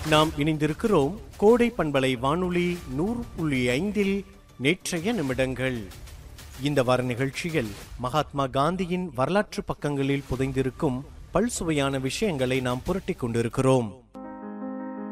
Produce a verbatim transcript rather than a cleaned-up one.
நாம் இணைந்திருக்கிறோம் கோடை பண்பலை வானொலி நூறு புள்ளி ஐந்தில் நேற்றைய நிமிடங்கள். இந்த வார நிகழ்ச்சியில் மகாத்மா காந்தியின் வரலாற்று பக்கங்களில் புதைந்திருக்கும் பல்சுவையான விஷயங்களை நாம் புரட்டிக் கொண்டிருக்கிறோம்.